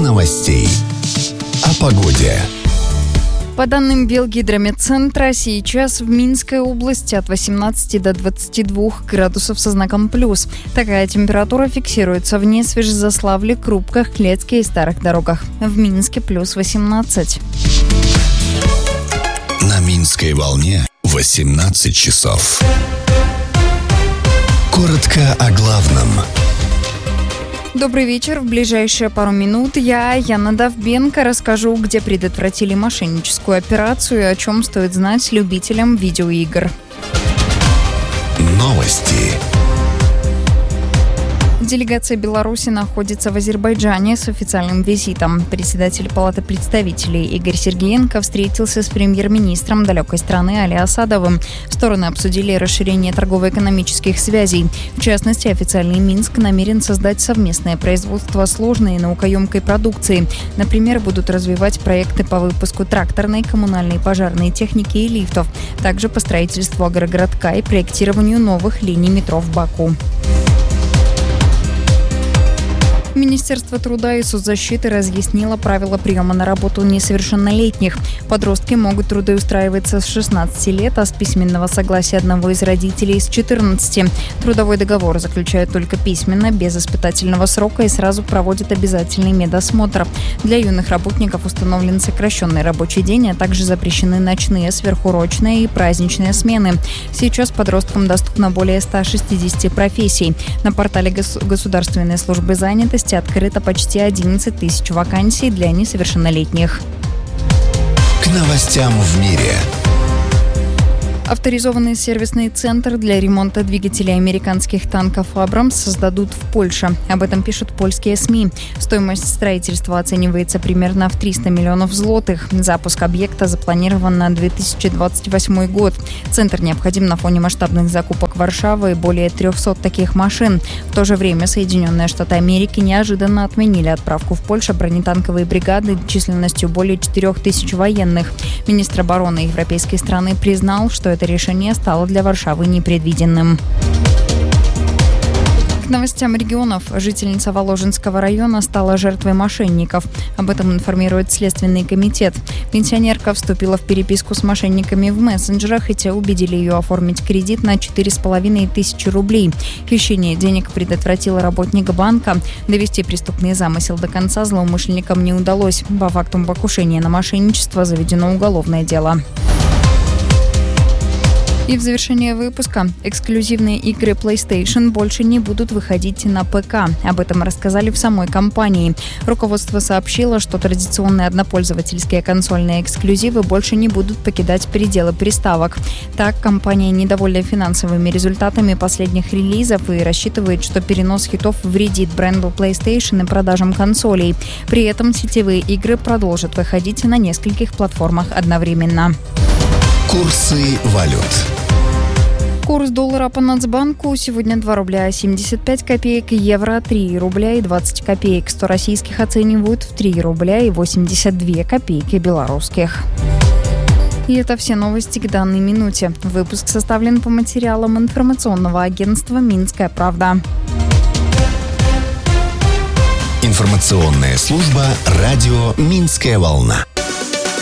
новостей. О погоде. По данным Белгидрометцентра, сейчас в Минской области от 18 до 22 градусов со знаком плюс. Такая температура фиксируется в Несвежезаславле, Крупках, Клецке и Старых Дорогах. В Минске плюс 18. На Минской волне 18 часов. Коротко о главном. Добрый вечер. В ближайшие пару минут я, Яна Довбенко, расскажу, где предотвратили мошенническую операцию и о чем стоит знать любителям видеоигр. Новости. Делегация Беларуси находится в Азербайджане с официальным визитом. Председатель Палаты представителей Игорь Сергеенко встретился с премьер-министром далекой страны Али Асадовым. Стороны обсудили расширение торгово-экономических связей. В частности, официальный Минск намерен создать совместное производство сложной и наукоемкой продукции. Например, будут развивать проекты по выпуску тракторной, коммунальной, пожарной техники и лифтов. Также по строительству агрогородка и проектированию новых линий метро в Баку. Министерство труда и соцзащиты разъяснило правила приема на работу несовершеннолетних. Подростки могут трудоустраиваться с 16 лет, а с письменного согласия одного из родителей с 14. Трудовой договор заключают только письменно, без испытательного срока и сразу проводят обязательный медосмотр. Для юных работников установлен сокращенный рабочий день, а также запрещены ночные, сверхурочные и праздничные смены. Сейчас подросткам доступно более 160 профессий. На портале Государственной службы занятости открыто почти 11 тысяч вакансий для несовершеннолетних. К новостям в мире. Авторизованный сервисный центр для ремонта двигателей американских танков «Абрамс» создадут в Польше. Об этом пишут польские СМИ. Стоимость строительства оценивается примерно в 300 миллионов злотых. Запуск объекта запланирован на 2028 год. Центр необходим на фоне масштабных закупок Варшавы и более 300 таких машин. В то же время Соединенные Штаты Америки неожиданно отменили отправку в Польшу бронетанковой бригады численностью более 4000 военных. Министр обороны европейской страны признал, что это решение стало для Варшавы непредвиденным. К новостям регионов. Жительница Воложенского района стала жертвой мошенников. Об этом информирует Следственный комитет. Пенсионерка вступила в переписку с мошенниками в мессенджерах, и те убедили ее оформить кредит на 4500 рублей. Хищение денег предотвратил работник банка. Довести преступный замысел до конца злоумышленникам не удалось. По фактам покушения на мошенничество заведено уголовное дело. И в завершение выпуска эксклюзивные игры PlayStation больше не будут выходить на ПК. Об этом рассказали в самой компании. Руководство сообщило, что традиционные однопользовательские консольные эксклюзивы больше не будут покидать пределы приставок. Так, компания недовольна финансовыми результатами последних релизов и рассчитывает, что перенос хитов вредит бренду PlayStation и продажам консолей. При этом сетевые игры продолжат выходить на нескольких платформах одновременно. Курсы валют. Курс доллара по Нацбанку сегодня 2 рубля 75 копеек, евро 3 рубля и 20 копеек. 100 российских оценивают в 3 рубля и 82 копейки белорусских. И это все новости к данной минуте. Выпуск составлен по материалам информационного агентства «Минская правда». Информационная служба радио «Минская волна».